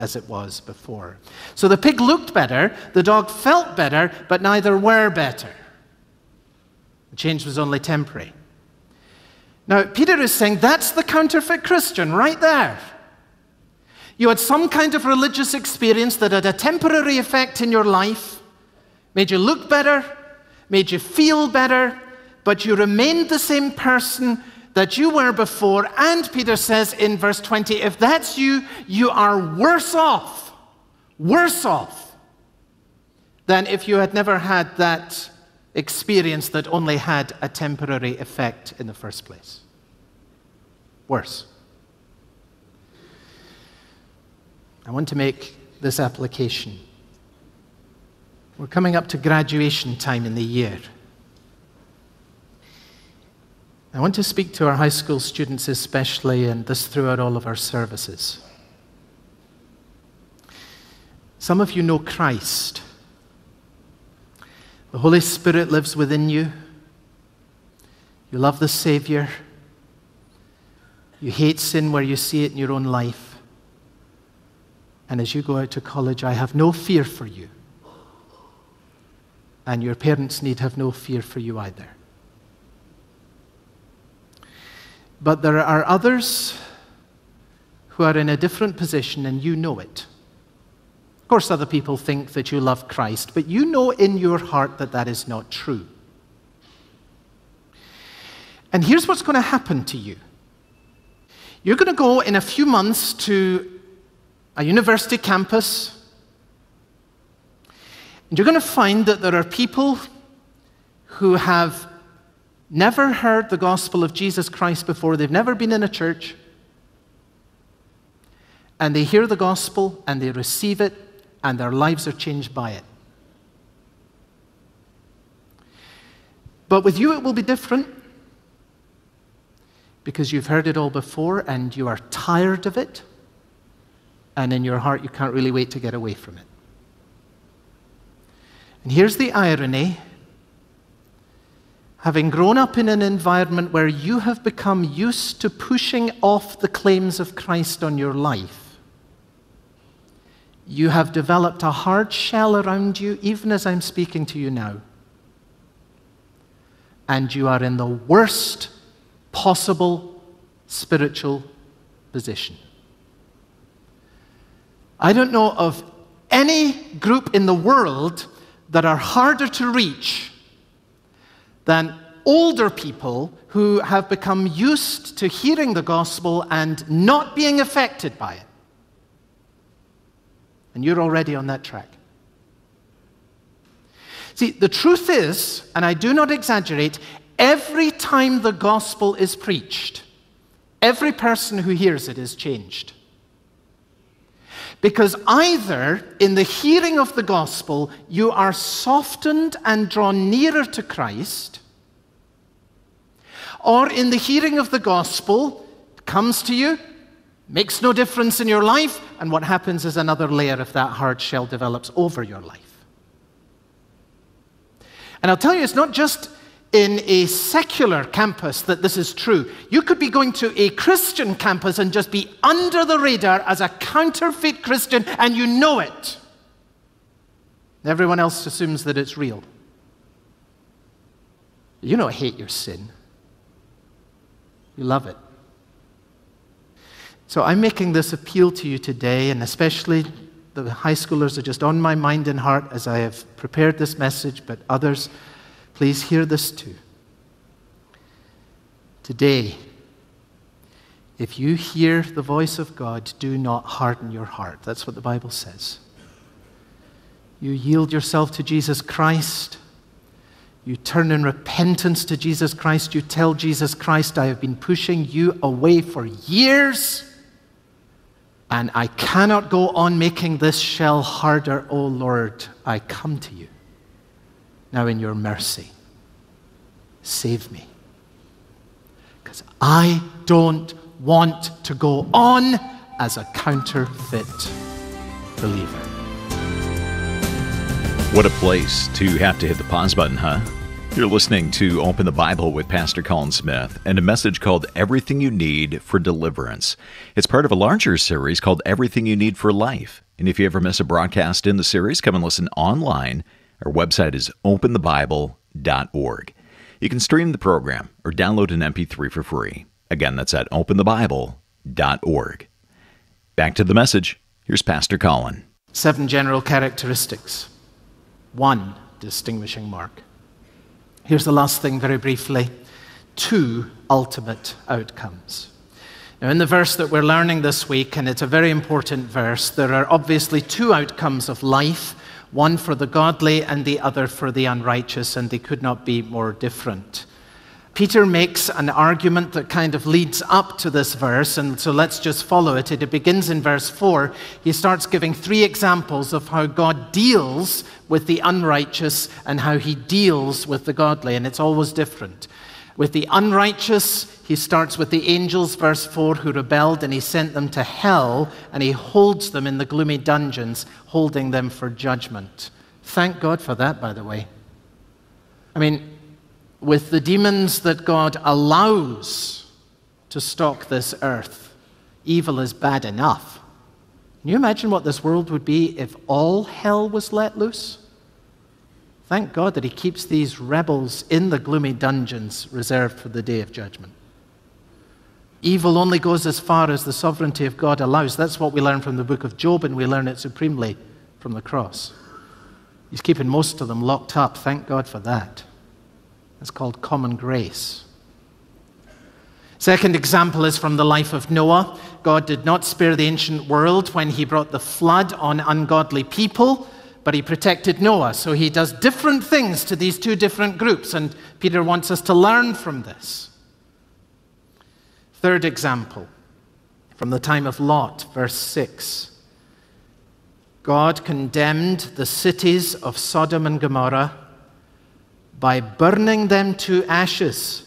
as it was before. So the pig looked better, the dog felt better, but neither were better. The change was only temporary. Now, Peter is saying that's the counterfeit Christian right there. You had some kind of religious experience that had a temporary effect in your life, made you look better, made you feel better, but you remained the same person that you were before. And Peter says in verse 20, if that's you, you are worse off than if you had never had that experience that only had a temporary effect in the first place. Worse. I want to make this application. We're coming up to graduation time in the year. I want to speak to our high school students especially, and this throughout all of our services. Some of you know Christ. The Holy Spirit lives within you. You love the Savior. You hate sin where you see it in your own life. And as you go out to college, I have no fear for you. And your parents need have no fear for you either. But there are others who are in a different position, and you know it. Of course, other people think that you love Christ, but you know in your heart that that is not true. And here's what's going to happen to you. You're going to go in a few months to a university campus, and you're going to find that there are people who have never heard the gospel of Jesus Christ before. They've never been in a church. And they hear the gospel and they receive it, and their lives are changed by it. But with you it will be different, because you've heard it all before and you are tired of it, and in your heart you can't really wait to get away from it. And here's the irony. Having grown up in an environment where you have become used to pushing off the claims of Christ on your life, you have developed a hard shell around you, even as I'm speaking to you now. And you are in the worst possible spiritual position. I don't know of any group in the world that are harder to reach than older people who have become used to hearing the gospel and not being affected by it. And you're already on that track. See, the truth is, and I do not exaggerate, every time the gospel is preached, every person who hears it is changed. Because either in the hearing of the gospel, you are softened and drawn nearer to Christ, or in the hearing of the gospel, it comes to you, makes no difference in your life, and what happens is another layer of that hard shell develops over your life. And I'll tell you, it's not just in a secular campus that this is true. You could be going to a Christian campus and just be under the radar as a counterfeit Christian, and you know it. Everyone else assumes that it's real. You don't hate your sin. You love it. So I'm making this appeal to you today, and especially the high schoolers are just on my mind and heart as I have prepared this message, but others, please hear this too. Today, if you hear the voice of God, do not harden your heart. That's what the Bible says. You yield yourself to Jesus Christ. You turn in repentance to Jesus Christ. You tell Jesus Christ, I have been pushing you away for years, and I cannot go on making this shell harder. Oh Lord, I come to you. Now in your mercy, save me. Because I don't want to go on as a counterfeit believer. What a place to have to hit the pause button, huh? You're listening to Open the Bible with Pastor Colin Smith and a message called Everything You Need for Deliverance. It's part of a larger series called Everything You Need for Life. And if you ever miss a broadcast in the series, come and listen online. Our website is openthebible.org. You can stream the program or download an MP3 for free. Again, that's at openthebible.org. Back to the message. Here's Pastor Colin. 7 general characteristics. 1 distinguishing mark. Here's the last thing very briefly. 2 ultimate outcomes. Now, in the verse that we're learning this week, and it's a very important verse, there are obviously 2 outcomes of life, one for the godly and the other for the unrighteous, and they could not be more different. Peter makes an argument that kind of leads up to this verse, and so let's just follow it. It begins in verse 4. He starts giving 3 examples of how God deals with the unrighteous and how he deals with the godly, and it's always different. With the unrighteous, he starts with the angels, verse 4, who rebelled, and he sent them to hell, and he holds them in the gloomy dungeons, holding them for judgment. Thank God for that, by the way. I mean, with the demons that God allows to stalk this earth, evil is bad enough. Can you imagine what this world would be if all hell was let loose? Thank God that he keeps these rebels in the gloomy dungeons reserved for the day of judgment. Evil only goes as far as the sovereignty of God allows. That's what we learn from the book of Job, and we learn it supremely from the cross. He's keeping most of them locked up. Thank God for that. It's called common grace. Second example is from the life of Noah. God did not spare the ancient world when he brought the flood on ungodly people, but he protected Noah. So he does different things to these 2 different groups, and Peter wants us to learn from this. Third example, from the time of Lot, verse 6. God condemned the cities of Sodom and Gomorrah by burning them to ashes.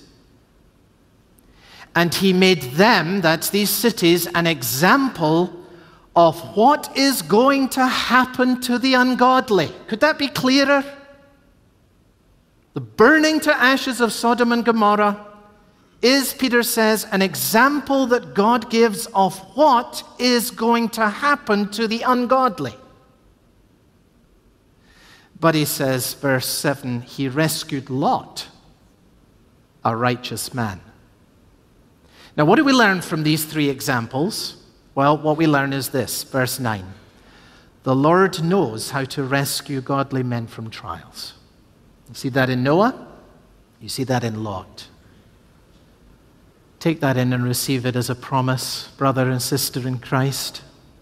And he made them, that's these cities, an example of what is going to happen to the ungodly. Could that be clearer? The burning to ashes of Sodom and Gomorrah is, Peter says, an example that God gives of what is going to happen to the ungodly. But he says, verse 7, he rescued Lot, a righteous man. Now, what do we learn from these 3 examples? Well, what we learn is this, verse 9. The Lord knows how to rescue godly men from trials. You see that in Noah? You see that in Lot. Take that in and receive it as a promise, brother and sister in Christ.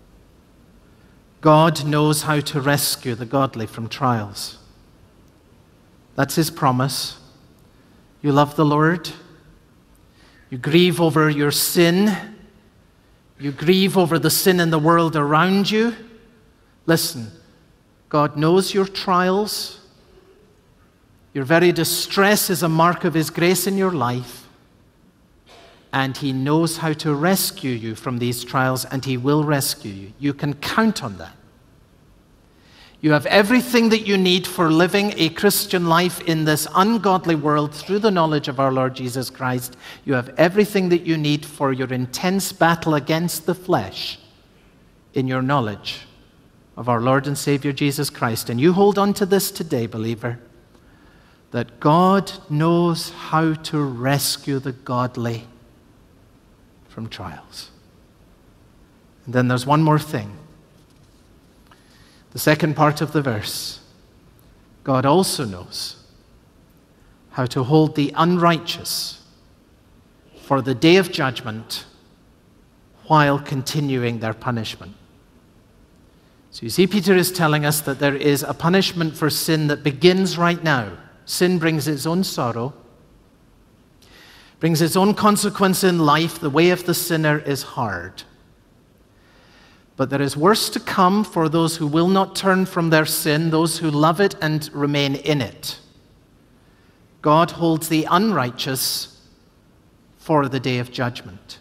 God knows how to rescue the godly from trials. That's his promise. You love the Lord. You grieve over your sin. You grieve over the sin in the world around you. Listen, God knows your trials. Your very distress is a mark of his grace in your life. And he knows how to rescue you from these trials, and he will rescue you. You can count on that. You have everything that you need for living a Christian life in this ungodly world through the knowledge of our Lord Jesus Christ. You have everything that you need for your intense battle against the flesh in your knowledge of our Lord and Savior Jesus Christ. And you hold on to this today, believer, that God knows how to rescue the godly from trials. And then there's one more thing. The second part of the verse. God also knows how to hold the unrighteous for the day of judgment while continuing their punishment. So you see, Peter is telling us that there is a punishment for sin that begins right now. Sin brings its own sorrow, brings its own consequence in life. The way of the sinner is hard. But there is worse to come for those who will not turn from their sin, those who love it and remain in it. God holds the unrighteous for the day of judgment.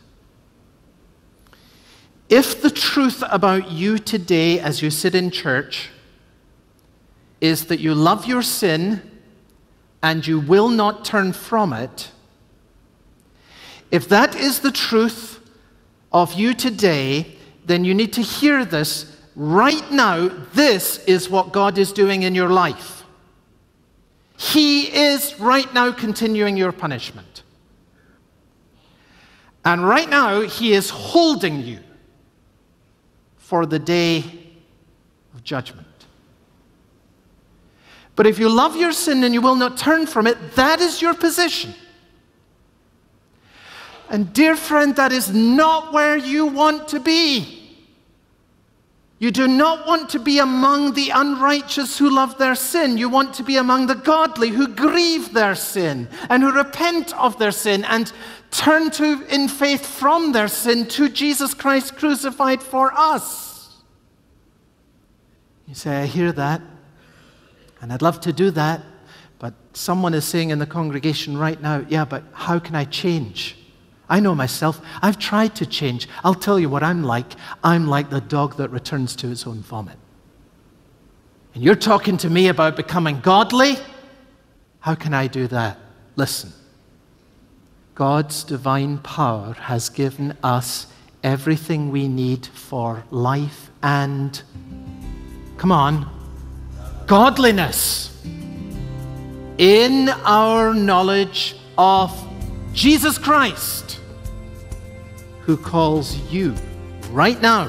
If the truth about you today as you sit in church is that you love your sin and you will not turn from it, if that is the truth of you today, then you need to hear this right now. This is what God is doing in your life. He is right now continuing your punishment. And right now, He is holding you for the day of judgment. But if you love your sin and you will not turn from it, that is your position. And dear friend, that is not where you want to be. You do not want to be among the unrighteous who love their sin. You want to be among the godly who grieve their sin and who repent of their sin and turn to in faith from their sin to Jesus Christ crucified for us. You say, I hear that, and I'd love to do that, but someone is saying in the congregation right now, yeah, but how can I change? I know myself. I've tried to change. I'll tell you what I'm like. I'm like the dog that returns to its own vomit. And you're talking to me about becoming godly? How can I do that? Listen. God's divine power has given us everything we need for life and, come on, godliness in our knowledge of Jesus Christ, who calls you right now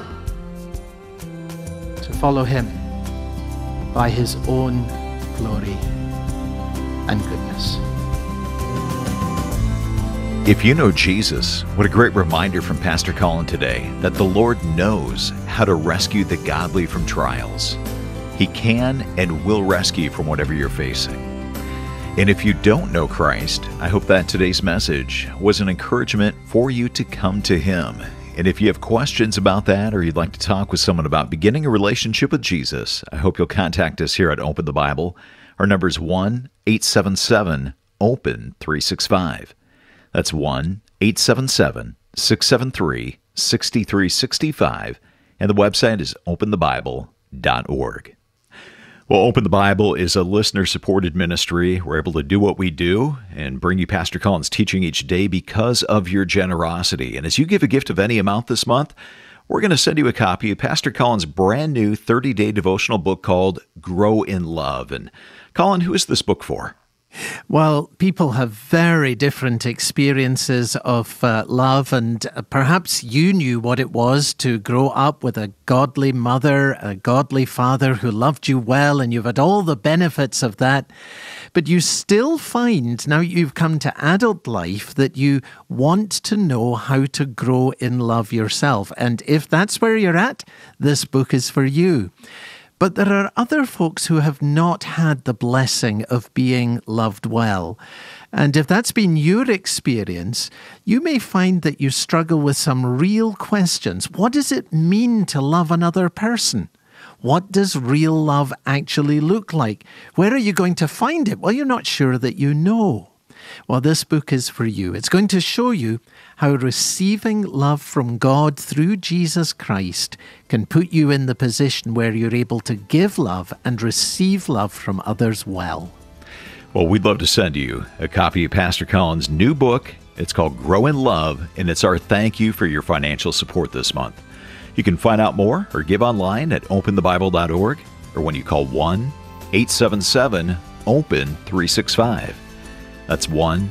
to follow Him by His own glory and goodness. If you know Jesus, what a great reminder from Pastor Colin today that the Lord knows how to rescue the godly from trials. He can and will rescue you from whatever you're facing. And if you don't know Christ, I hope that today's message was an encouragement for you to come to Him. And if you have questions about that, or you'd like to talk with someone about beginning a relationship with Jesus, I hope you'll contact us here at Open the Bible. Our number is 1-877-OPEN-365. That's 1-877-673-6365. And the website is openthebible.org. Well, Open the Bible is a listener-supported ministry. We're able to do what we do and bring you Pastor Colin's teaching each day because of your generosity. And as you give a gift of any amount this month, we're going to send you a copy of Pastor Colin's brand new 30-day devotional book called Grow in Love. And Colin, who is this book for? Well, people have very different experiences of love, and perhaps you knew what it was to grow up with a godly mother, a godly father who loved you well, and you've had all the benefits of that. But you still find, now you've come to adult life, that you want to know how to grow in love yourself. And if that's where you're at, this book is for you. But there are other folks who have not had the blessing of being loved well. And if that's been your experience, you may find that you struggle with some real questions. What does it mean to love another person? What does real love actually look like? Where are you going to find it? Well, you're not sure that you know. Well, this book is for you. It's going to show you how receiving love from God through Jesus Christ can put you in the position where you're able to give love and receive love from others well. Well, we'd love to send you a copy of Pastor Colin's new book. It's called Grow in Love, and it's our thank you for your financial support this month. You can find out more or give online at openthebible.org or when you call 1-877-OPEN-365. That's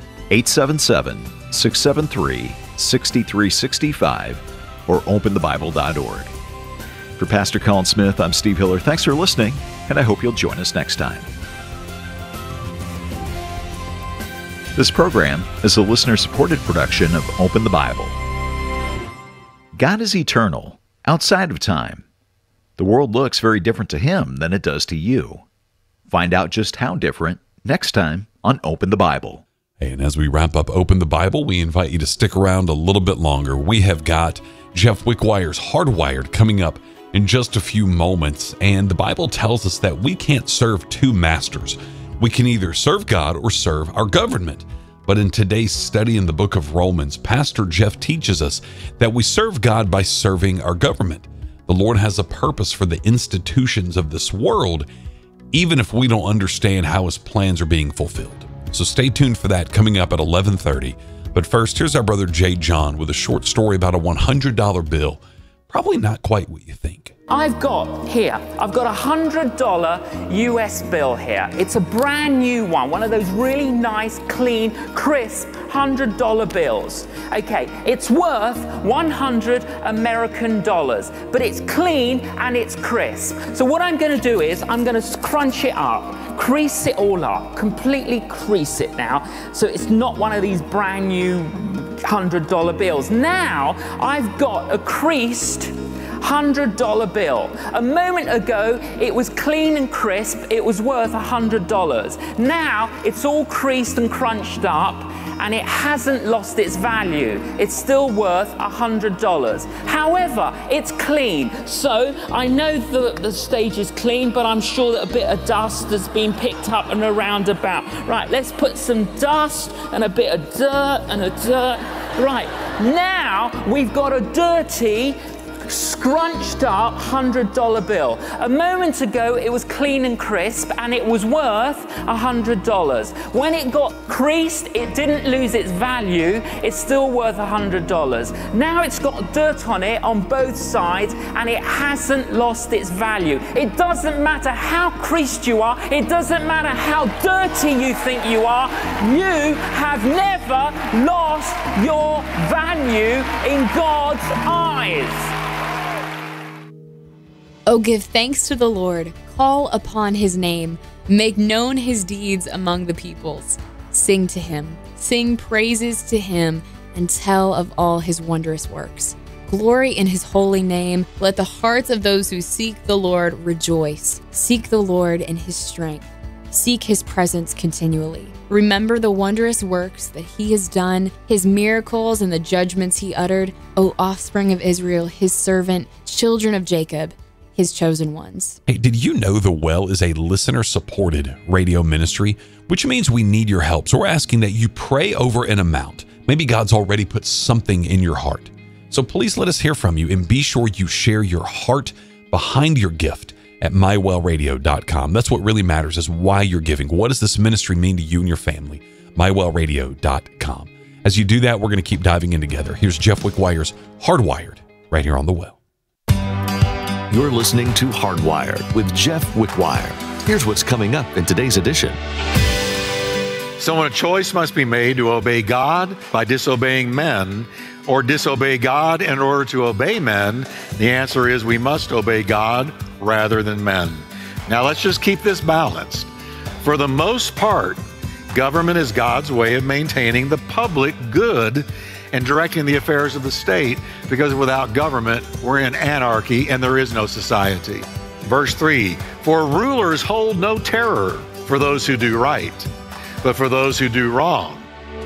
1-877-673-6365 or openthebible.org. For Pastor Colin Smith, I'm Steve Hiller. Thanks for listening, and I hope you'll join us next time. This program is a listener-supported production of Open the Bible. God is eternal, outside of time. The world looks very different to Him than it does to you. Find out just how different next time on Open the Bible. And as we wrap up Open the Bible, we invite you to stick around a little bit longer. We have got Jeff Wickwire's Hardwired coming up in just a few moments. And the Bible tells us that we can't serve two masters. We can either serve God or serve our government. But in today's study in the book of Romans, Pastor Jeff teaches us that we serve God by serving our government. The Lord has a purpose for the institutions of this world, even if we don't understand how His plans are being fulfilled. So stay tuned for that coming up at 11:30. But first, here's our brother Jay John with a short story about a $100 bill. Probably not quite what you think. I've got a $100 US bill here. It's a brand new one of those really nice, clean, crisp $100 bills. Okay, it's worth 100 American dollars, but it's clean and it's crisp. So what I'm going to do is I'm going to crunch it up, crease it all up, completely crease it now, so it's not one of these brand new $100 bills. Now I've got a creased $100 bill. A moment ago, it was clean and crisp. It was worth $100. Now, it's all creased and crunched up, and it hasn't lost its value. It's still worth $100. However, it's clean. So, I know the stage is clean, but I'm sure that a bit of dust has been picked up and around about. Right, let's put some dust and a bit of dirt and a dirt. Right, now we've got a dirty, scrunched up $100 bill. A moment ago it was clean and crisp and it was worth $100. When it got creased, it didn't lose its value. It's still worth $100. Now it's got dirt on it on both sides and it hasn't lost its value. It doesn't matter how creased you are. It doesn't matter how dirty you think you are. You have never lost your value in God's eyes. Oh, give thanks to the Lord, call upon his name, make known his deeds among the peoples. Sing to him, sing praises to him, and tell of all his wondrous works. Glory in his holy name. Let the hearts of those who seek the Lord rejoice. Seek the Lord in his strength. Seek his presence continually. Remember the wondrous works that he has done, his miracles and the judgments he uttered, O offspring of Israel, his servant, children of Jacob, his chosen ones. Hey, did you know The Well is a listener-supported radio ministry, which means we need your help. So we're asking that you pray over an amount. Maybe God's already put something in your heart. So please let us hear from you and be sure you share your heart behind your gift at mywellradio.com. That's what really matters, is why you're giving. What does this ministry mean to you and your family? mywellradio.com. As you do that, we're going to keep diving in together. Here's Jeff Wickwire's Hardwired right here on The Well. You're listening to Hardwired with Jeff Wickwire. Here's what's coming up in today's edition. So when a choice must be made to obey God by disobeying men, or disobey God in order to obey men, the answer is we must obey God rather than men. Now let's just keep this balanced. For the most part, government is God's way of maintaining the public good and directing the affairs of the state, because without government, we're in anarchy and there is no society. Verse 3, for rulers hold no terror for those who do right, but for those who do wrong.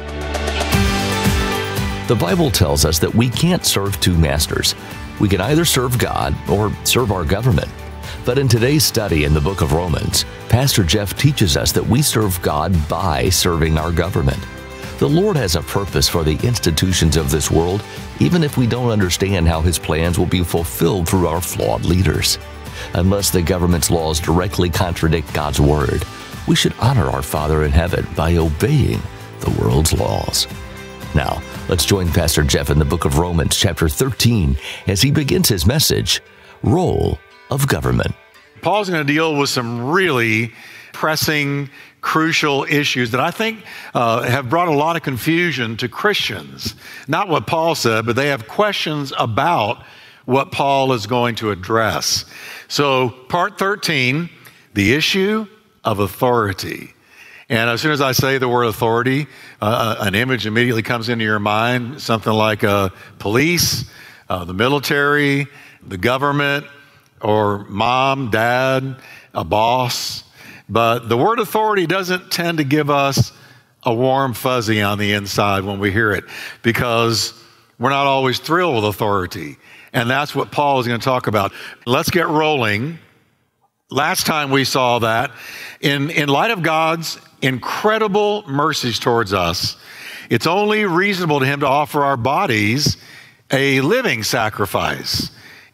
The Bible tells us that we can't serve two masters. We can either serve God or serve our government. But in today's study in the book of Romans, Pastor Jeff teaches us that we serve God by serving our government. The Lord has a purpose for the institutions of this world, even if we don't understand how His plans will be fulfilled through our flawed leaders. Unless the government's laws directly contradict God's Word, we should honor our Father in heaven by obeying the world's laws. Now, let's join Pastor Jeff in the book of Romans, chapter 13, as he begins his message, Role of Government. Paul's going to deal with some really pressing, crucial issues that I think have brought a lot of confusion to Christians. Not what Paul said, but they have questions about what Paul is going to address. So, part 13, the issue of authority. And as soon as I say the word authority, an image immediately comes into your mind, something like police, the military, the government, or mom, dad, a boss. But the word authority doesn't tend to give us a warm fuzzy on the inside when we hear it, because we're not always thrilled with authority. And that's what Paul is going to talk about. Let's get rolling. Last time we saw that in light of God's incredible mercies towards us, it's only reasonable to Him to offer our bodies a living sacrifice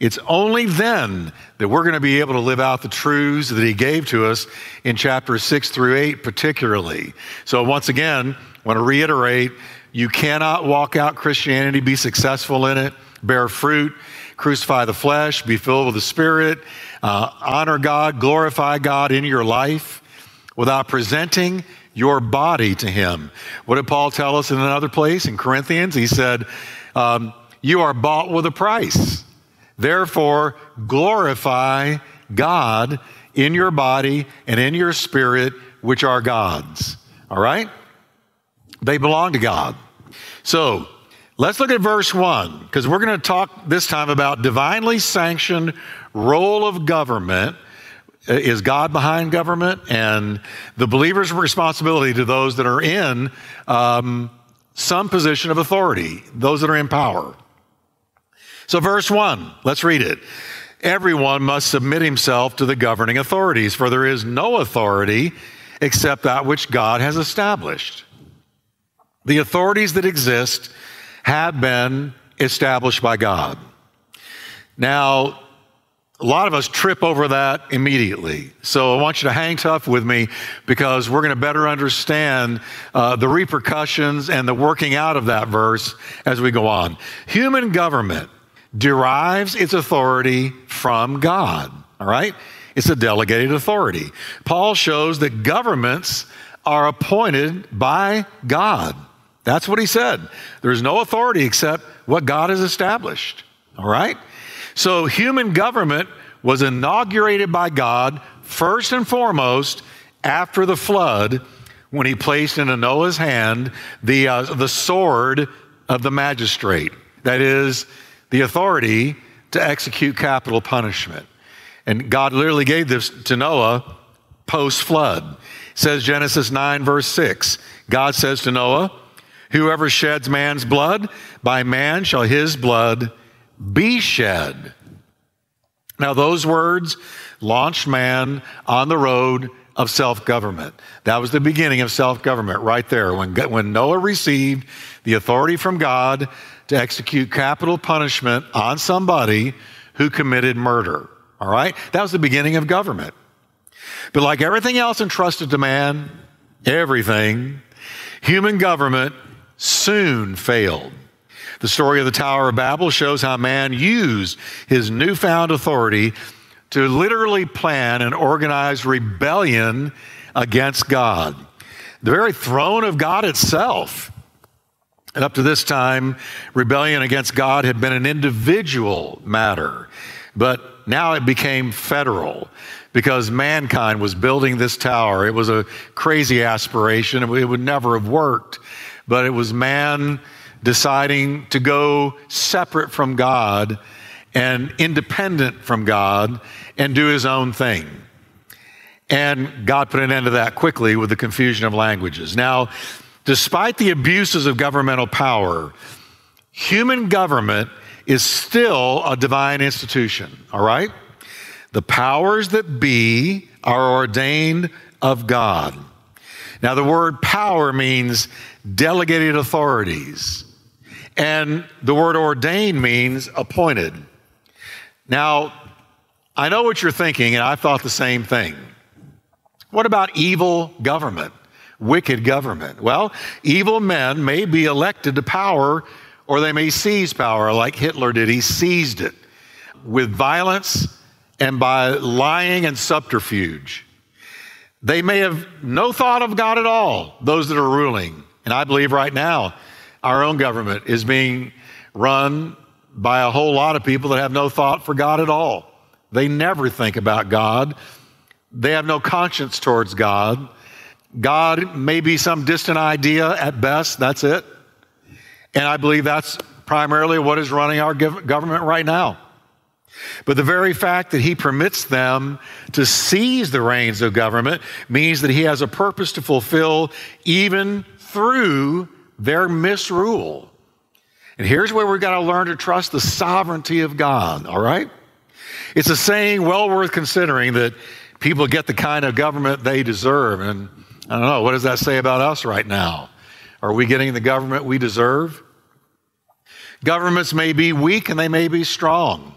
It's only then that we're going to be able to live out the truths that he gave to us in chapters 6 through 8 particularly. So once again, I want to reiterate, you cannot walk out Christianity, be successful in it, bear fruit, crucify the flesh, be filled with the Spirit, honor God, glorify God in your life without presenting your body to him. What did Paul tell us in another place in Corinthians? He said, you are bought with a price. Therefore, glorify God in your body and in your spirit, which are God's. All right? They belong to God. So let's look at verse 1, because we're going to talk this time about divinely sanctioned role of government. Is God behind government? And the believer's responsibility to those that are in some position of authority, those that are in power. So verse 1, let's read it. Everyone must submit himself to the governing authorities, for there is no authority except that which God has established. The authorities that exist have been established by God. Now, a lot of us trip over that immediately. So I want you to hang tough with me, because we're going to better understand the repercussions and the working out of that verse as we go on. Human government derives its authority from God, all right? It's a delegated authority. Paul shows that governments are appointed by God. That's what he said. There's no authority except what God has established, all right? So human government was inaugurated by God first and foremost after the flood, when he placed into Noah's hand the sword of the magistrate. That is, the authority to execute capital punishment. And God literally gave this to Noah post-flood. It says Genesis 9, verse 6. God says to Noah, whoever sheds man's blood, by man shall his blood be shed. Now, those words launched man on the road of self-government. That was the beginning of self-government right there. When Noah received the authority from God to execute capital punishment on somebody who committed murder. All right? That was the beginning of government. But like everything else entrusted to man, everything, human government soon failed. The story of the Tower of Babel shows how man used his newfound authority to literally plan an organized rebellion against God. The very throne of God itself. And up to this time, rebellion against God had been an individual matter. But now it became federal, because mankind was building this tower. It was a crazy aspiration. It would never have worked. But it was man deciding to go separate from God and independent from God and do his own thing. And God put an end to that quickly with the confusion of languages. Now, despite the abuses of governmental power, human government is still a divine institution, all right? The powers that be are ordained of God. Now, the word power means delegated authorities, and the word ordained means appointed. Now, I know what you're thinking, and I thought the same thing. What about evil government, wicked government? Well, evil men may be elected to power, or they may seize power like Hitler did. He seized it with violence and by lying and subterfuge. They may have no thought of God at all, those that are ruling. And I believe right now our own government is being run by a whole lot of people that have no thought for God at all. They never think about God. They have no conscience towards God. God may be some distant idea at best, that's it. And I believe that's primarily what is running our government right now. But the very fact that he permits them to seize the reins of government means that he has a purpose to fulfill even through their misrule. And here's where we've got to learn to trust the sovereignty of God, all right? It's a saying well worth considering that people get the kind of government they deserve. And I don't know, what does that say about us right now? Are we getting the government we deserve? Governments may be weak and they may be strong.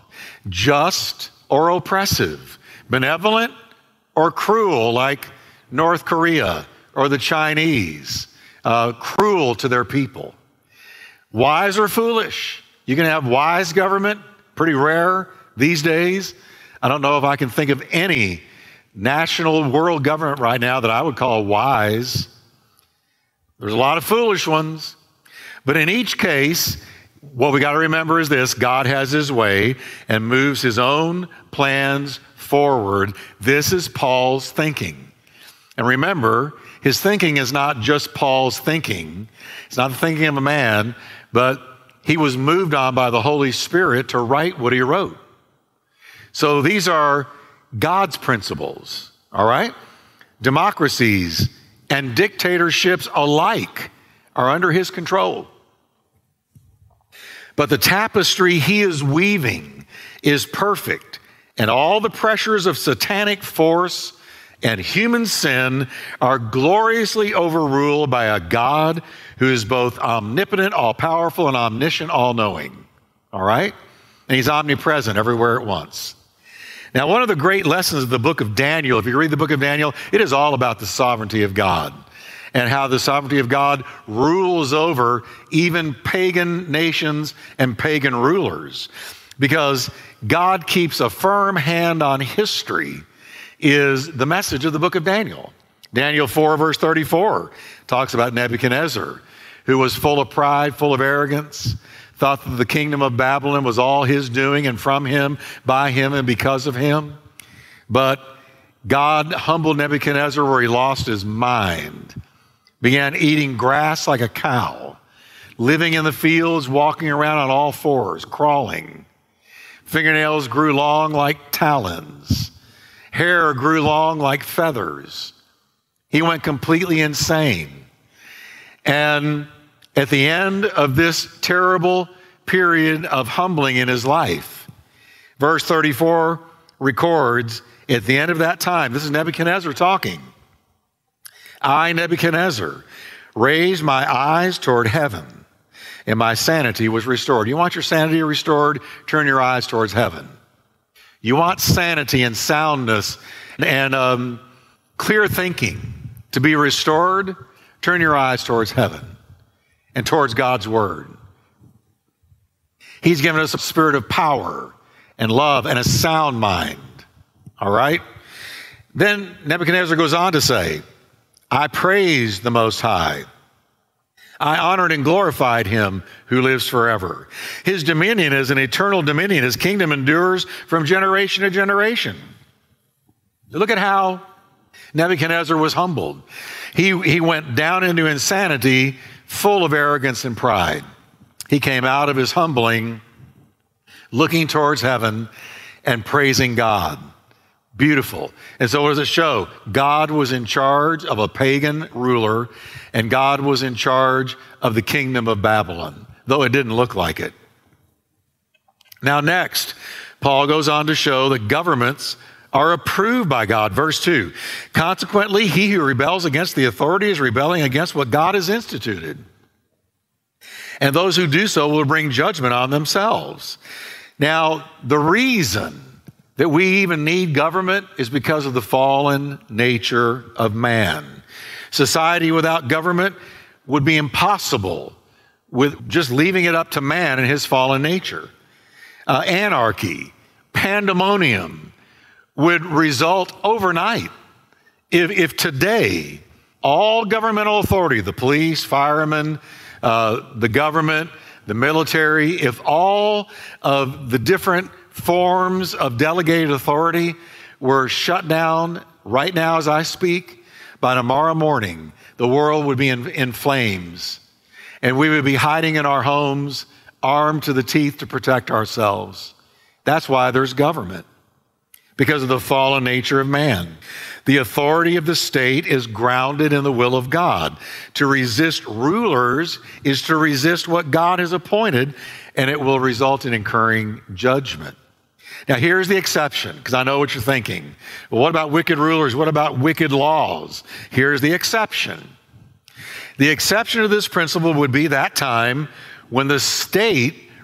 just or oppressive, benevolent or cruel like North Korea or the Chinese, cruel to their people. Wise or foolish. You can have wise government, pretty rare these days. I don't know if I can think of any national world government right now that I would call wise. There's a lot of foolish ones. But in each case, what we got to remember is this: God has his way and moves his own plans forward. This is Paul's thinking. And remember, his thinking is not just Paul's thinking. It's not the thinking of a man, but he was moved on by the Holy Spirit to write what he wrote. So these are God's principles, all right? Democracies and dictatorships alike are under his control. But the tapestry he is weaving is perfect, and all the pressures of satanic force and human sin are gloriously overruled by a God who is both omnipotent, all-powerful, and omniscient, all-knowing. All right? And he's omnipresent everywhere at once. Now, one of the great lessons of the book of Daniel, if you read the book of Daniel, it is all about the sovereignty of God and how the sovereignty of God rules over even pagan nations and pagan rulers. Because God keeps a firm hand on history is the message of the book of Daniel. Daniel 4, verse 34 talks about Nebuchadnezzar, who was full of pride, full of arrogance, thought that the kingdom of Babylon was all his doing and from him, by him, and because of him. But God humbled Nebuchadnezzar where he lost his mind, began eating grass like a cow, living in the fields, walking around on all fours, crawling. Fingernails grew long like talons. Hair grew long like feathers. He went completely insane. And at the end of this terrible period of humbling in his life, verse 34 records, at the end of that time, this is Nebuchadnezzar talking, I, Nebuchadnezzar, raised my eyes toward heaven, and my sanity was restored. You want your sanity restored? Turn your eyes towards heaven. You want sanity and soundness and clear thinking to be restored? Turn your eyes towards heaven and towards God's word. He's given us a spirit of power and love and a sound mind. All right? Then Nebuchadnezzar goes on to say, I praised the Most High. I honored and glorified him who lives forever. His dominion is an eternal dominion. His kingdom endures from generation to generation. Look at how Nebuchadnezzar was humbled. He went down into insanity, full of arrogance and pride. He came out of his humbling, looking towards heaven and praising God. Beautiful. And so what does it show? God was in charge of a pagan ruler, and God was in charge of the kingdom of Babylon, though it didn't look like it. Now next, Paul goes on to show that governments are approved by God. Verse 2, consequently, he who rebels against the authority is rebelling against what God has instituted. And those who do so will bring judgment on themselves. Now, the reason that we even need government is because of the fallen nature of man. Society without government would be impossible with just leaving it up to man and his fallen nature. Anarchy, pandemonium would result overnight if today all governmental authority, the police, firemen, the government, the military, if all of the different forms of delegated authority were shut down right now as I speak, by tomorrow morning, the world would be in flames, and we would be hiding in our homes, armed to the teeth to protect ourselves. That's why there's government, because of the fallen nature of man. The authority of the state is grounded in the will of God. To resist rulers is to resist what God has appointed, and it will result in incurring judgment. Now, here's the exception, because I know what you're thinking. Well, what about wicked rulers? What about wicked laws? Here's the exception. The exception to this principle would be that time when the state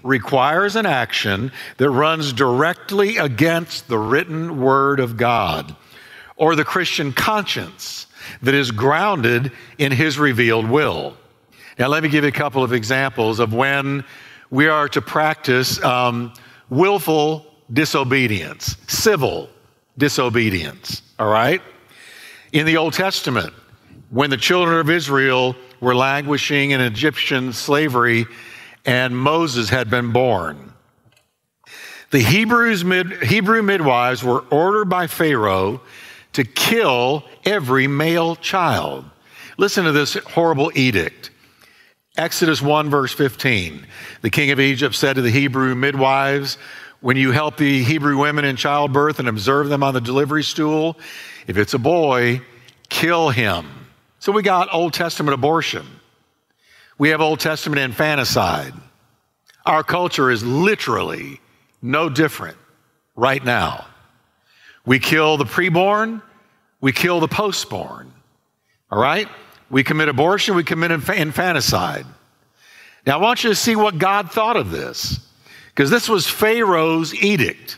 requires an action that runs directly against the written word of God or the Christian conscience that is grounded in his revealed will. Now, let me give you a couple of examples of when we are to practice willful disobedience, civil disobedience, all right? In the Old Testament, when the children of Israel were languishing in Egyptian slavery and Moses had been born, the Hebrew midwives were ordered by Pharaoh to kill every male child. Listen to this horrible edict. Exodus 1, verse 15. The king of Egypt said to the Hebrew midwives, when you help the Hebrew women in childbirth and observe them on the delivery stool, if it's a boy, kill him. So we got Old Testament abortion. We have Old Testament infanticide. Our culture is literally no different right now. We kill the preborn, we kill the postborn. All right? We commit abortion, we commit infanticide. Now, I want you to see what God thought of this, because this was Pharaoh's edict.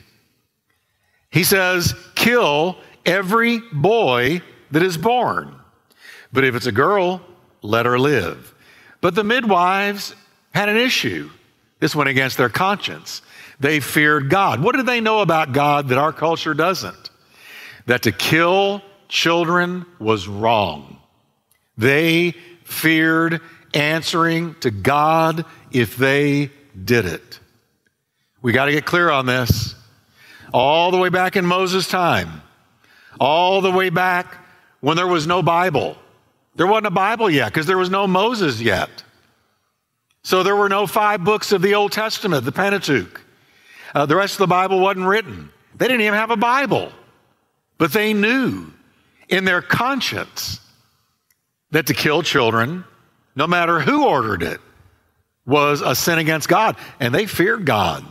He says, kill every boy that is born. But if it's a girl, let her live. But the midwives had an issue. This went against their conscience. They feared God. What did they know about God that our culture doesn't? That to kill children was wrong. They feared answering to God if they did it. We got to get clear on this. All the way back in Moses' time, all the way back when there was no Bible. There wasn't a Bible yet because there was no Moses yet. So there were no 5 books of the Old Testament, the Pentateuch. The rest of the Bible wasn't written. They didn't even have a Bible. But they knew in their conscience that to kill children, no matter who ordered it, was a sin against God. And they feared God.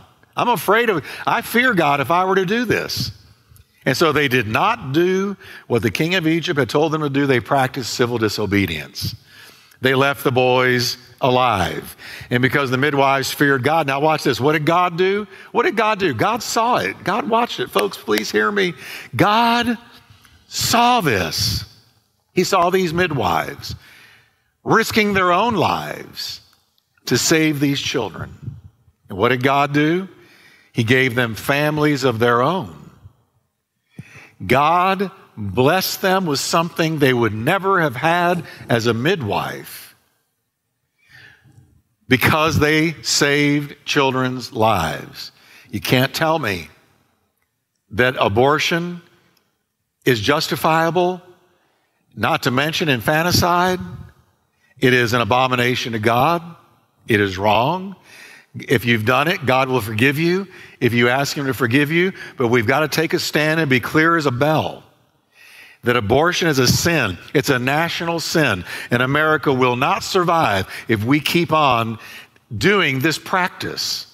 I fear God if I were to do this. And so they did not do what the king of Egypt had told them to do. They practiced civil disobedience. They left the boys alive. And because the midwives feared God, now watch this. What did God do? What did God do? God saw it. God watched it. Folks, please hear me. God saw this. He saw these midwives risking their own lives to save these children. And what did God do? He gave them families of their own. God blessed them with something they would never have had as a midwife because they saved children's lives. You can't tell me that abortion is justifiable, not to mention infanticide. It is an abomination to God. It is wrong. If you've done it, God will forgive you if you ask him to forgive you. But we've got to take a stand and be clear as a bell that abortion is a sin. It's a national sin. And America will not survive if we keep on doing this practice.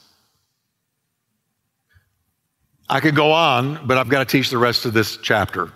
I could go on, but I've got to teach the rest of this chapter.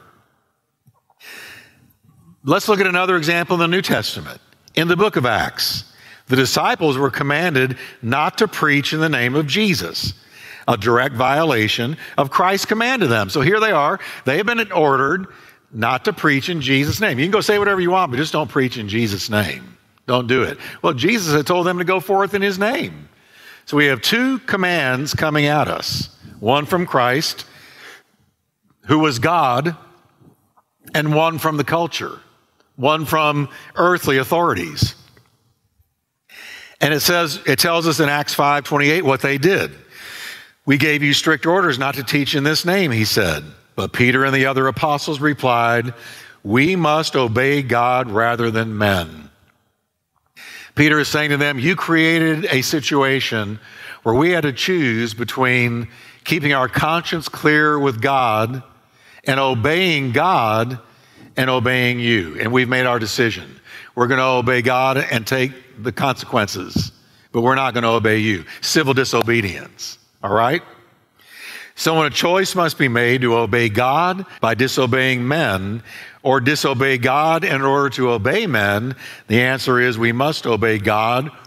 Let's look at another example in the New Testament. In the book of Acts, the disciples were commanded not to preach in the name of Jesus, a direct violation of Christ's command to them. So here they are. They have been ordered not to preach in Jesus' name. You can go say whatever you want, but just don't preach in Jesus' name. Don't do it. Well, Jesus had told them to go forth in his name. So we have 2 commands coming at us. One from Christ, who was God, and one from the culture, one from earthly authorities. And it tells us in Acts 5:28 what they did. We gave you strict orders not to teach in this name, he said. But Peter and the other apostles replied, we must obey God rather than men. Peter is saying to them, you created a situation where we had to choose between keeping our conscience clear with God and obeying God and obeying you. And we've made our decision. We're going to obey God and take the consequences, but we're not going to obey you. Civil disobedience, all right? So when a choice must be made to obey God by disobeying men or disobey God in order to obey men, the answer is we must obey God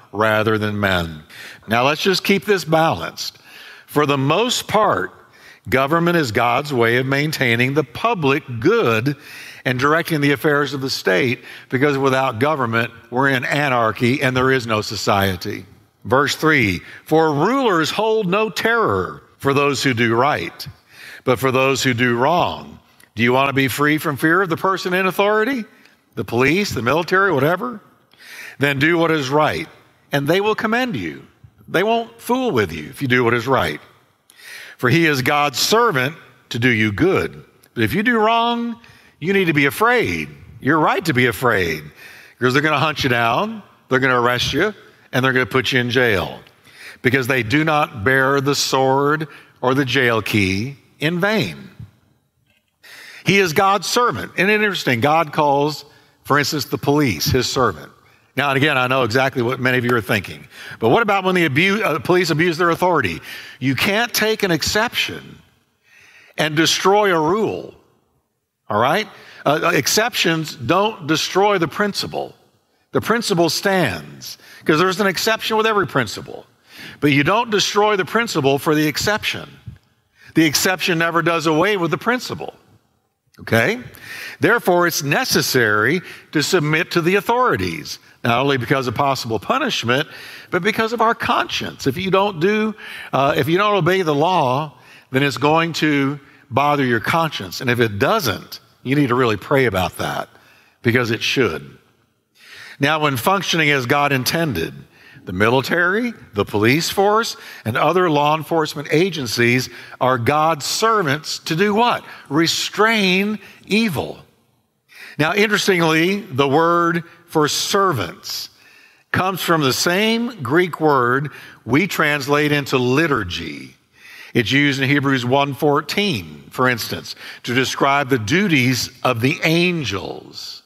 rather than men. Now let's just keep this balanced. For the most part, government is God's way of maintaining the public good and directing the affairs of the state, because without government, we're in anarchy and there is no society. Verse 3, for rulers hold no terror for those who do right, but for those who do wrong. Do you want to be free from fear of the person in authority? The police, the military, whatever? Then do what is right, and they will commend you. They won't fool with you if you do what is right. For he is God's servant to do you good. But if you do wrong, you need to be afraid. You're right to be afraid, because they're going to hunt you down, they're going to arrest you, and they're going to put you in jail, because they do not bear the sword or the jail key in vain. He is God's servant. And interesting, God calls, for instance, the police his servant. Now, and again, I know exactly what many of you are thinking. But what about when the police abuse their authority? You can't take an exception and destroy a rule, all right? Exceptions don't destroy the principle. The principle stands, because there's an exception with every principle. But you don't destroy the principle for the exception. The exception never does away with the principle. Okay? Therefore, it's necessary to submit to the authorities, not only because of possible punishment, but because of our conscience. If you don't obey the law, then it's going to bother your conscience. And if it doesn't, you need to really pray about that, because it should. Now, when functioning as God intended, the military, the police force, and other law enforcement agencies are God's servants to do what? Restrain evil. Now, interestingly, the word for servants comes from the same Greek word we translate into liturgy. It's used in Hebrews 1:14, for instance, to describe the duties of the angels.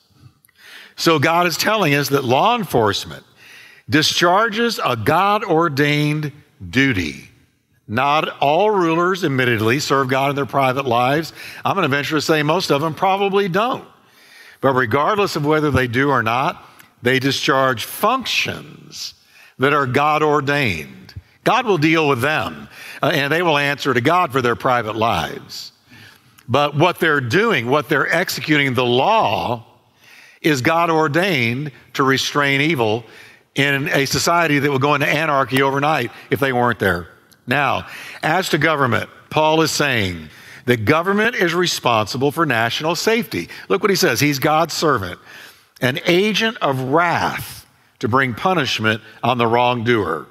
So God is telling us that law enforcement discharges a God-ordained duty. Not all rulers, admittedly, serve God in their private lives. I'm going to venture to say most of them probably don't. But regardless of whether they do or not, they discharge functions that are God-ordained. God will deal with them, and they will answer to God for their private lives. But what they're doing, what they're executing, the law, is God-ordained to restrain evil in a society that would go into anarchy overnight if they weren't there. Now, as to government, Paul is saying that government is responsible for national safety. Look what he says. He's God's servant, an agent of wrath to bring punishment on the wrongdoer.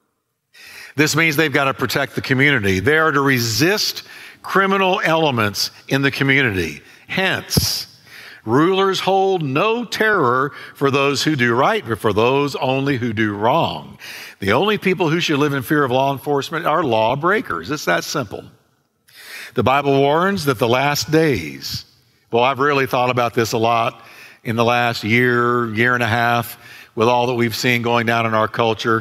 This means they've got to protect the community. They are to resist criminal elements in the community. Hence, rulers hold no terror for those who do right, but for those only who do wrong. The only people who should live in fear of law enforcement are lawbreakers. It's that simple. The Bible warns that the last days, well, I've really thought about this a lot in the last year and a half, with all that we've seen going down in our culture.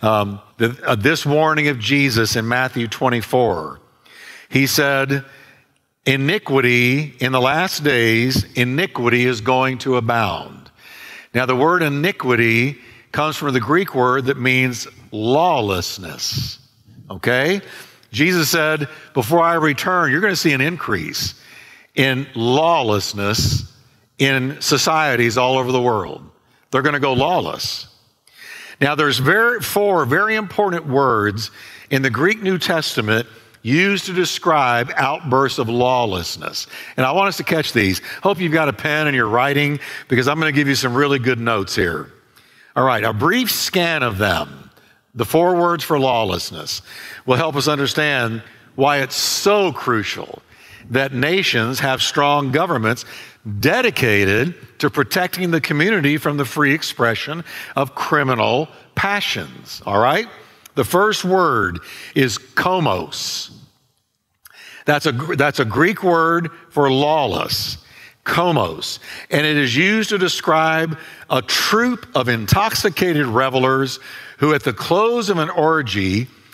This warning of Jesus in Matthew 24, he said, iniquity in the last days, iniquity is going to abound. Now, the word iniquity comes from the Greek word that means lawlessness. Okay? Jesus said, before I return, you're going to see an increase in lawlessness in societies all over the world. They're going to go lawless. Now, there's four very important words in the Greek New Testament used to describe outbursts of lawlessness. And I want us to catch these. Hope you've got a pen and you're writing, because I'm going to give you some really good notes here. All right, a brief scan of them, the four words for lawlessness, will help us understand why it's so crucial that nations have strong governments dedicated to protecting the community from the free expression of criminal passions. All right? The first word is komos. That's a Greek word for lawless, komos. And it is used to describe a troop of intoxicated revelers who at the close of an orgy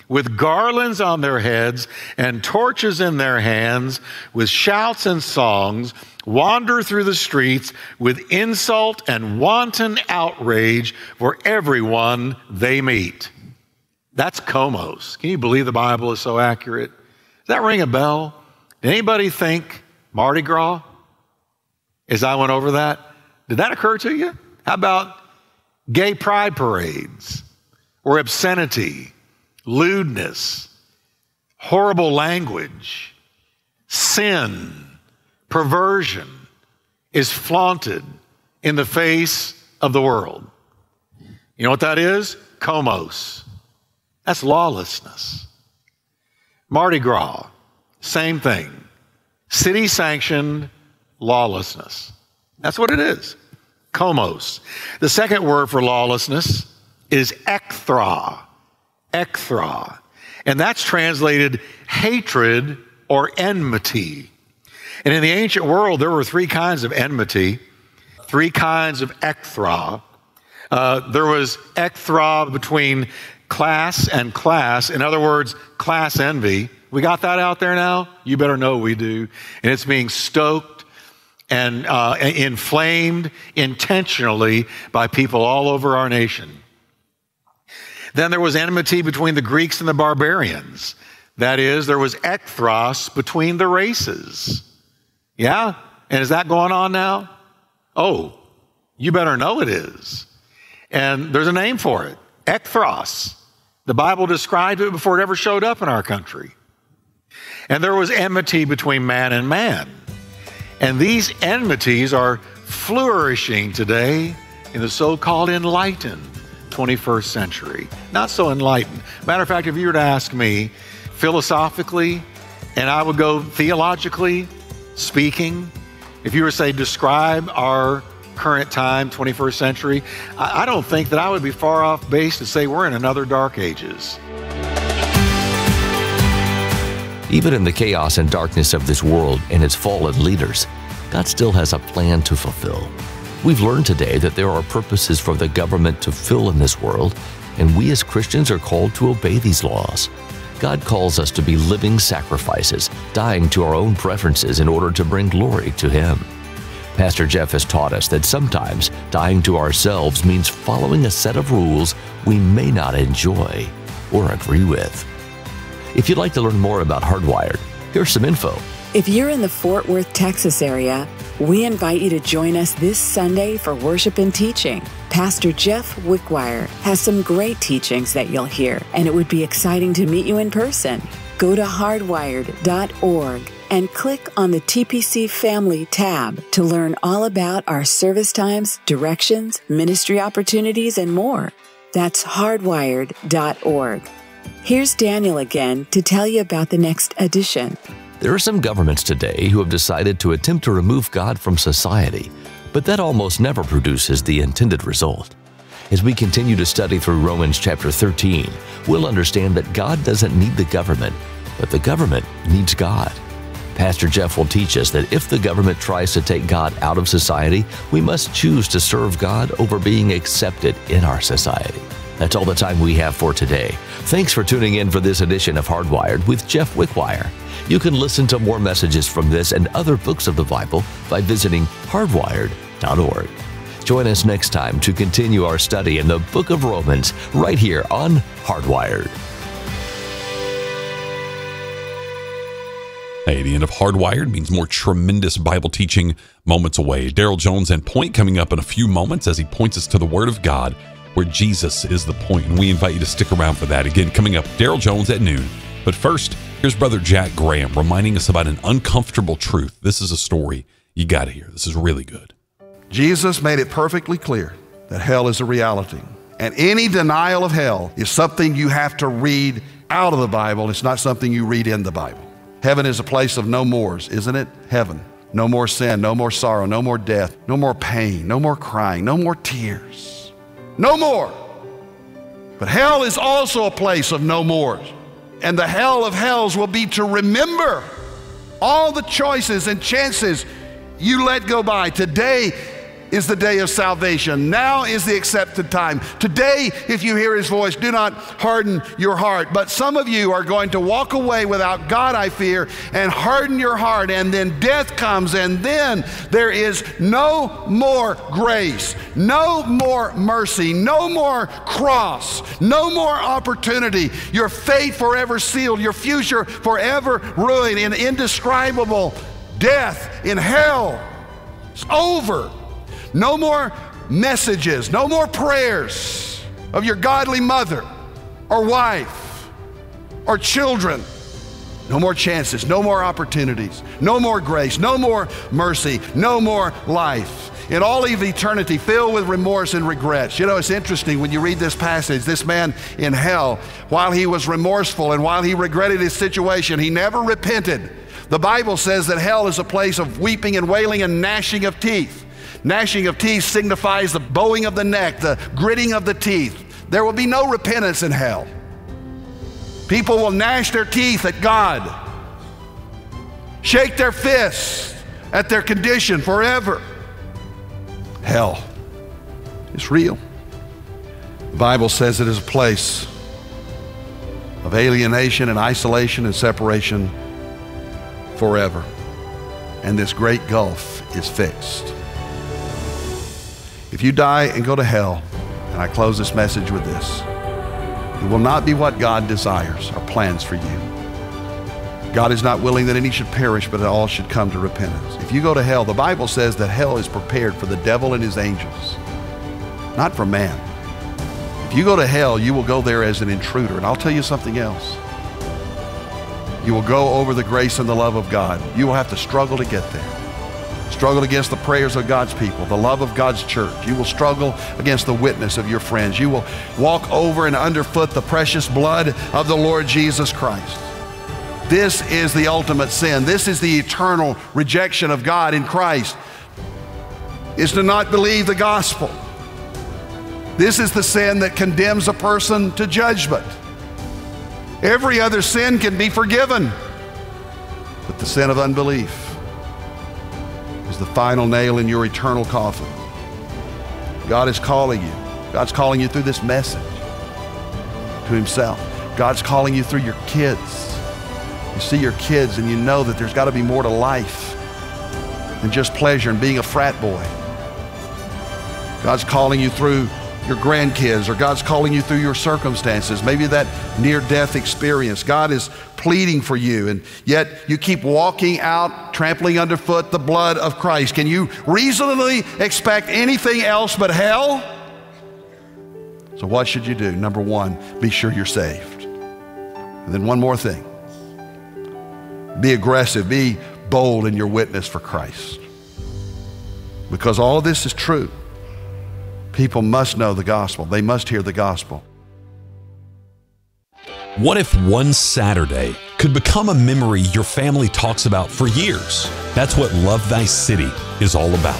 with garlands on their heads and torches in their hands, with shouts and songs, wander through the streets with insult and wanton outrage for everyone they meet. That's Komos. Can you believe the Bible is so accurate? Does that ring a bell? Did anybody think Mardi Gras as I went over that? Did that occur to you? How about gay pride parades or obscenity, lewdness, horrible language, sin, perversion is flaunted in the face of the world? You know what that is? Komos. That's lawlessness. Mardi Gras, same thing. City-sanctioned lawlessness. That's what it is. Komos. The second word for lawlessness is ekthra. Ekthra. And that's translated hatred or enmity. And in the ancient world, there were three kinds of enmity, three kinds of ekthra. There was ekthra between class and class. In other words, class envy. We got that out there now? You better know we do. And it's being stoked and inflamed intentionally by people all over our nation. Then there was enmity between the Greeks and the barbarians. That is, there was ekthros between the races. Yeah? And is that going on now? Oh, you better know it is. And there's a name for it, ekthros. The Bible described it before it ever showed up in our country. And there was enmity between man and man. And these enmities are flourishing today in the so-called enlightened 21st century. Not so enlightened. Matter of fact, if you were to ask me philosophically, and I would go theologically speaking, if you were to say, describe our current time, 21st century, I don't think that I would be far off base to say we're in another dark ages. Even in the chaos and darkness of this world and its fallen leaders, God still has a plan to fulfill. We've learned today that there are purposes for the government to fill in this world, and we as Christians are called to obey these laws. God calls us to be living sacrifices, dying to our own preferences in order to bring glory to Him. Pastor Jeff has taught us that sometimes dying to ourselves means following a set of rules we may not enjoy or agree with. If you'd like to learn more about Hardwired, here's some info. If you're in the Fort Worth, Texas area, we invite you to join us this Sunday for worship and teaching. Pastor Jeff Wickwire has some great teachings that you'll hear, and it would be exciting to meet you in person. Go to hardwired.org and click on the TPC Family tab to learn all about our service times, directions, ministry opportunities, and more. That's hardwired.org. Here's Daniel again to tell you about the next edition. There are some governments today who have decided to attempt to remove God from society, but that almost never produces the intended result. As we continue to study through Romans chapter 13, we'll understand that God doesn't need the government, but the government needs God. Pastor Jeff will teach us that if the government tries to take God out of society, we must choose to serve God over being accepted in our society. That's all the time we have for today. Thanks for tuning in for this edition of Hardwired with Jeff Wickwire. You can listen to more messages from this and other books of the Bible by visiting hardwired.org. Join us next time to continue our study in the book of Romans right here on Hardwired. Hey, the end of Hardwired means more tremendous Bible teaching moments away. Daryl Jones and Point coming up in a few moments as he points us to the Word of God, where Jesus is the point, and we invite you to stick around for that. Again, coming up, Daryl Jones at noon. But first, here's Brother Jack Graham reminding us about an uncomfortable truth. This is a story you got to hear. This is really good. Jesus made it perfectly clear that hell is a reality. And any denial of hell is something you have to read out of the Bible. It's not something you read in the Bible. Heaven is a place of no mores, isn't it? Heaven. No more sin, no more sorrow, no more death, no more pain, no more crying, no more tears. No more. But hell is also a place of no mores. And the hell of hells will be to remember all the choices and chances you let go by. Today is the day of salvation. Now is the accepted time. Today, if you hear his voice, do not harden your heart. But some of you are going to walk away without God, I fear, and harden your heart, and then death comes, and then there is no more grace, no more mercy, no more cross, no more opportunity. Your fate forever sealed, your future forever ruined in indescribable death in hell. It's over. No more messages, no more prayers of your godly mother or wife or children. No more chances, no more opportunities, no more grace, no more mercy, no more life. In all of eternity, filled with remorse and regrets. You know, it's interesting when you read this passage, this man in hell, while he was remorseful and while he regretted his situation, he never repented. The Bible says that hell is a place of weeping and wailing and gnashing of teeth. Gnashing of teeth signifies the bowing of the neck, the gritting of the teeth. There will be no repentance in hell. People will gnash their teeth at God, shake their fists at their condition forever. Hell is real. The Bible says it is a place of alienation and isolation and separation forever. And this great gulf is fixed. If you die and go to hell, and I close this message with this, it will not be what God desires or plans for you. God is not willing that any should perish, but that all should come to repentance. If you go to hell, the Bible says that hell is prepared for the devil and his angels, not for man. If you go to hell, you will go there as an intruder. And I'll tell you something else. You will go over the grace and the love of God. You will have to struggle to get there. Struggle against the prayers of God's people, the love of God's church. You will struggle against the witness of your friends. You will walk over and underfoot the precious blood of the Lord Jesus Christ. This is the ultimate sin. This is the eternal rejection of God in Christ, is to not believe the gospel. This is the sin that condemns a person to judgment. Every other sin can be forgiven, but the sin of unbelief is the final nail in your eternal coffin. God is calling you. God's calling you through this message to himself. God's calling you through your kids. You see your kids and you know that there's got to be more to life than just pleasure and being a frat boy. God's calling you through your grandkids, or God's calling you through your circumstances, maybe that near-death experience. God is pleading for you, and yet you keep walking out, trampling underfoot the blood of Christ. Can you reasonably expect anything else but hell? So what should you do? Number one, be sure you're saved. And then one more thing. Be aggressive, be bold in your witness for Christ. Because all of this is true. People must know the gospel. They must hear the gospel. What if one Saturday could become a memory your family talks about for years? That's what Love Thy City is all about.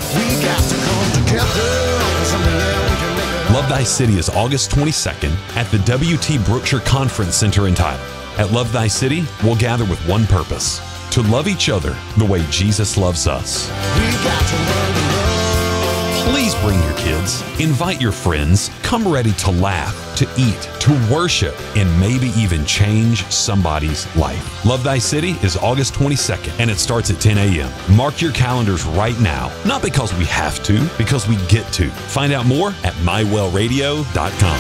Love Thy City is August 22nd at the W.T. Brookshire Conference Center in Tyler. At Love Thy City, we'll gather with one purpose: to love each other the way Jesus loves us. Please bring your kids, invite your friends, come ready to laugh, to eat, to worship, and maybe even change somebody's life. Love Thy City is August 22nd, and it starts at 10 a.m. Mark your calendars right now, not because we have to, because we get to. Find out more at mywellradio.com.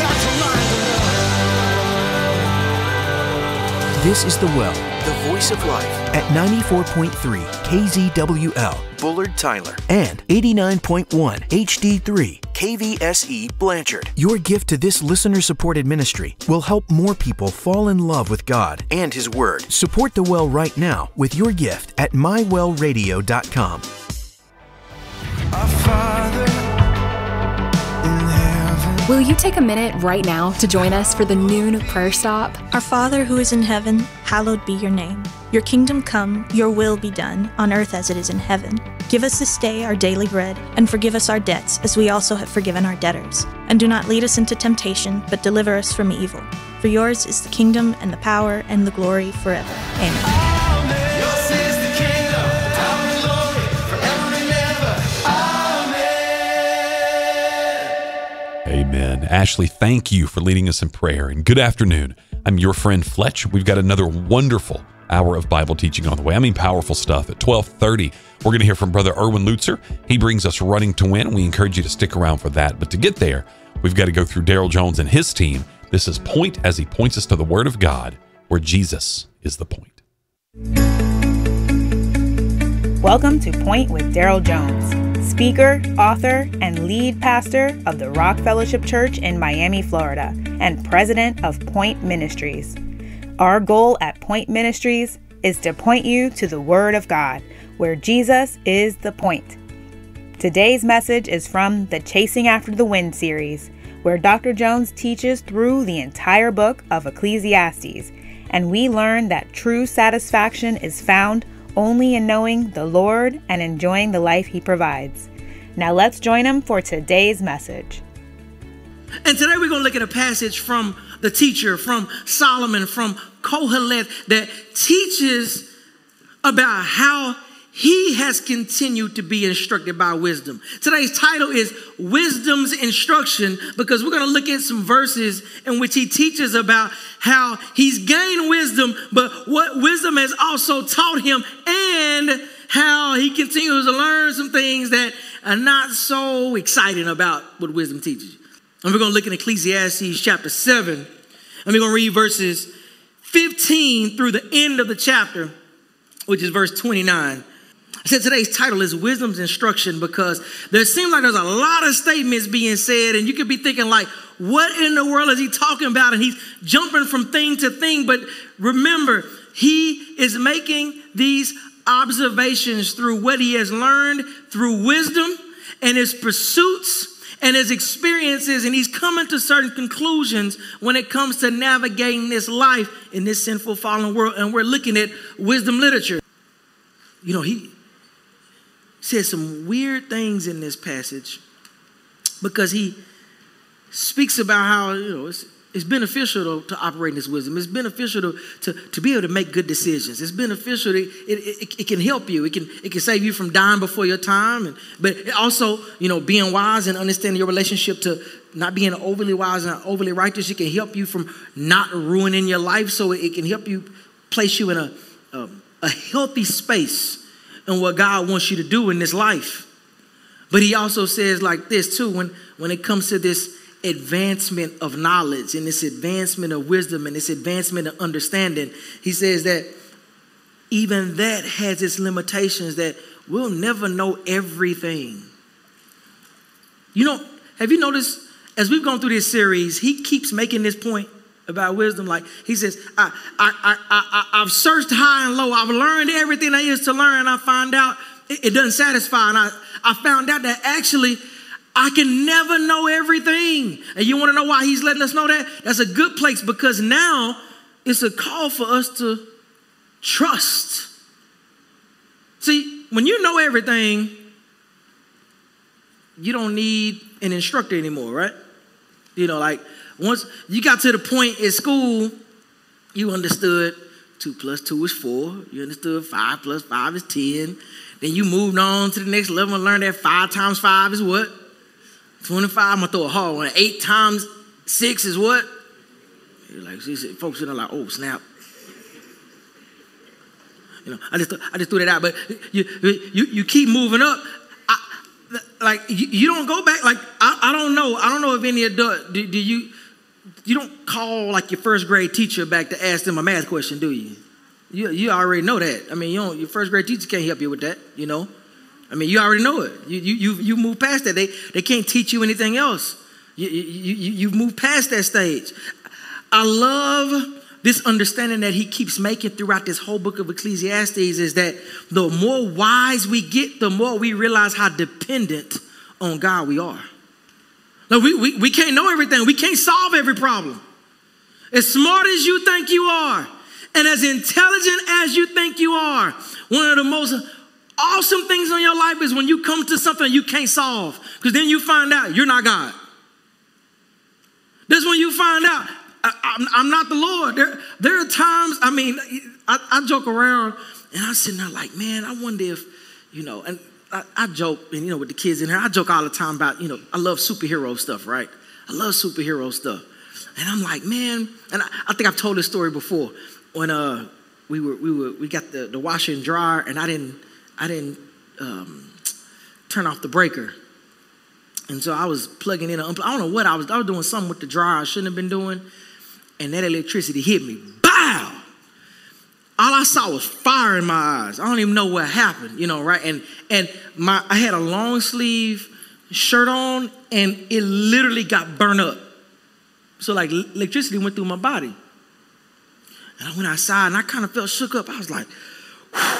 This is The Well, the voice of life, at 94.3 KZWL, Bullard, Tyler, and 89.1 HD3 KVSE, Blanchard. Your gift to this listener-supported ministry will help more people fall in love with God and His Word. Support The Well right now with your gift at mywellradio.com. Our Father in heaven. Will you take a minute right now to join us for the noon prayer stop? Our Father who is in heaven, hallowed be your name. Your kingdom come, your will be done, on earth as it is in heaven. Give us this day our daily bread, and forgive us our debts, as we also have forgiven our debtors. And do not lead us into temptation, but deliver us from evil. For yours is the kingdom, and the power, and the glory forever. Amen. Yours is the kingdom, power and glory, forever and ever. Amen. Ashley, thank you for leading us in prayer. And good afternoon. I'm your friend Fletch. We've got another wonderful hour of Bible teaching on the way. I mean, powerful stuff. At 12:30, we're going to hear from Brother Erwin Lutzer. He brings us Running to Win. We encourage you to stick around for that. But to get there, we've got to go through Daryl Jones and his team. This is Point as he points us to the Word of God, where Jesus is the point. Welcome to Point with Daryl Jones, speaker, author, and lead pastor of the Rock Fellowship Church in Miami, Florida, and president of Point Ministries. Our goal at Point Ministries is to point you to the Word of God, where Jesus is the point. Today's message is from the Chasing After the Wind series, where Dr. Jones teaches through the entire book of Ecclesiastes, and we learn that true satisfaction is found only in knowing the Lord and enjoying the life He provides. Now let's join him for today's message. And today we're going to look at a passage from the teacher, from Solomon, from Kohelet, that teaches about how he has continued to be instructed by wisdom. Today's title is Wisdom's Instruction, because we're going to look at some verses in which he teaches about how he's gained wisdom, but what wisdom has also taught him, and how he continues to learn some things that are not so exciting about what wisdom teaches you. And we're going to look at Ecclesiastes chapter 7, and we're going to read verses 15 through the end of the chapter, which is verse 29. I said today's title is Wisdom's Instruction, because there seems like there's a lot of statements being said, and you could be thinking like, what in the world is he talking about? And he's jumping from thing to thing. But remember, he is making these observations through what he has learned through wisdom and his pursuits and his experiences, and he's coming to certain conclusions when it comes to navigating this life in this sinful, fallen world. And we're looking at wisdom literature. You know, he says some weird things in this passage, because he speaks about how, you know, it's beneficial to operate in this wisdom. It's beneficial to be able to make good decisions. It's beneficial. It can help you. It can save you from dying before your time. But also, you know, being wise and understanding your relationship to not being overly wise and overly righteous, it can help you from not ruining your life. So it can help you place you in a healthy space in what God wants you to do in this life. But he also says like this too, when it comes to this advancement of knowledge and this advancement of wisdom and this advancement of understanding, he says that even that has its limitations, that we'll never know everything. You know, have you noticed as we've gone through this series, he keeps making this point about wisdom. Like he says, I've searched high and low. I've learned everything there is to learn. And I find out it doesn't satisfy. And I found out that actually I can never know everything. And you want to know why he's letting us know that? That's a good place, because now it's a call for us to trust. See, when you know everything, you don't need an instructor anymore, right? You know, like once you got to the point in school, you understood 2 + 2 is 4. You understood 5 + 5 is 10. Then you moved on to the next level and learned that 5 times 5 is what? 25. I'm going to throw a hard one. 8 times 6 is what? You're like, folks are like, oh, snap. You know, I just threw that out. But you keep moving up. You don't go back. Like, I don't know. I don't know if any adult, do you don't call like your first grade teacher back to ask them a math question, do you? You already know that. I mean, your first grade teacher can't help you with that, you know. I mean, you already know it. You move past that. They can't teach you anything else. You've moved past that stage. I love this understanding that he keeps making throughout this whole book of Ecclesiastes, is that the more wise we get, the more we realize how dependent on God we are. Like we can't know everything. We can't solve every problem. As smart as you think you are, and as intelligent as you think you are, one of the most awesome things in your life is when you come to something you can't solve, because then you find out you're not God. That's when you find out I'm not the Lord. There are times, I mean, I joke around and I'm sitting there like, man, I wonder if, you know, and I joke, and you know, with the kids in here, I joke all the time about, you know, I love superhero stuff, right? I love superhero stuff. And I'm like, man, and I think I've told this story before. When we got the washer and dryer, and I didn't turn off the breaker. And so I was plugging in, I don't know what I was doing something with the dryer I shouldn't have been doing. And that electricity hit me. Bow! All I saw was fire in my eyes. I don't even know what happened, right? And I had a long sleeve shirt on, and it literally got burned up. So like electricity went through my body. And I went outside, and I kind of felt shook up. I was like, whew.